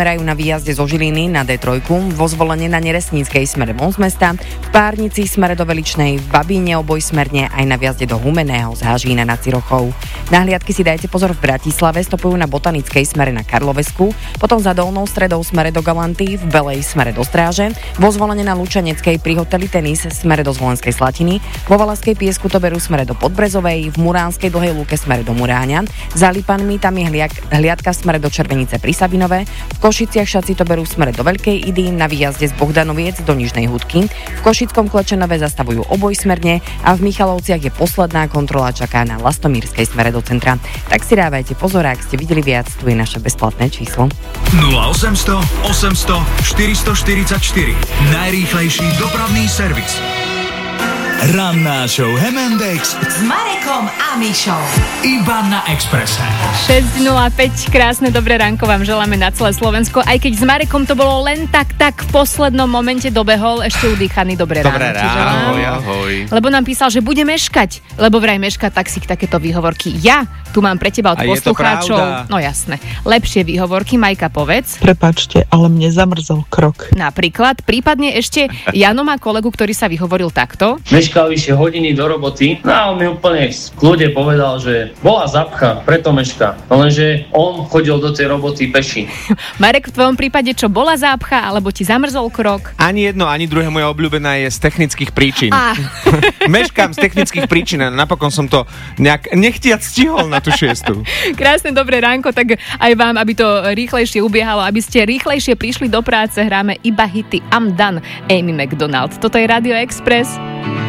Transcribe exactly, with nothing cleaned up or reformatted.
zamerajú na výjazde zo Žiliny na dé tri, vo Zvolenie na Neresníckej smere von z mesta, v Párnici smere do Veličnej, v Babíne obojsmerne aj na výjazde do Humenného z Hažína nad Cirochou. Nahliadky si dajte pozor v Bratislave, stopujú na Botanickej smere na Karlovesku, potom za Dolnou Stredou smere do Galanty, v Belej smere do Stráže, vo Zvolenie na Lučaneckej pri hoteli Tenis smere do Zvolenskej Slatiny, vo Valašskej Piesku to berú smere do Podbrezovej, v Muránskej Dlhej Lúke smere do Muráňa, za Lipanmi tam je hliak, hliadka smere do Červenice pri Sabinove, v Košiciach Šaci to berú smere do Veľkej Idy, na výjazde z Bohdanoviec do Nižnej Hudky, v Košickom Klečenove zastavujú obojsmerne a v Michalovciach je posledná kontrola, čaká na Lastomírskej smere do centra. Tak si dávajte pozor, ak ste videli viac, tu je naše bezplatné číslo. nula osemsto osemsto štyristoštyridsaťštyri. Najrýchlejší dopravný servis. Ranná show em end éks s Marekom a Mišou. Iba na Expresse. šesť nula päť, krásne dobré ránko vám želáme na celé Slovensko. Aj keď s Marekom to bolo len tak, tak v poslednom momente dobehol, ešte udýchaný, dobré, dobré ráno. ráno. Ahoj, ahoj. Lebo nám písal, že bude meškať, lebo vraj meška taxík takéto výhovorky. Ja tu mám pre teba od a poslucháčov. No jasné. Lepšie výhovorky, Majka, povedz. Prepáčte, ale mne zamrzol krok. Napríklad, prípadne ešte Jano má kolegu, ktorý sa vyhovoril takto. Meškal vyššie hodiny do roboty, no a on mi úplne v kľude povedal, že bola zapcha, preto meška. Lenže on chodil do tej roboty peši. Marek, v tvojom prípade čo, bola zápcha, alebo ti zamrzol krok? Ani jedno, ani druhé, moja obľúbená je z technických príčin. Ah. Meškám z technických príčin a napokon som to nejak nechtiac stihol na tú šiestu. Krásne dobré ránko, tak aj vám, aby to rýchlejšie ubiehalo, aby ste rýchlejšie prišli do práce, hráme iba hity I'm Done, Amy McDonald. Toto je Radio Express.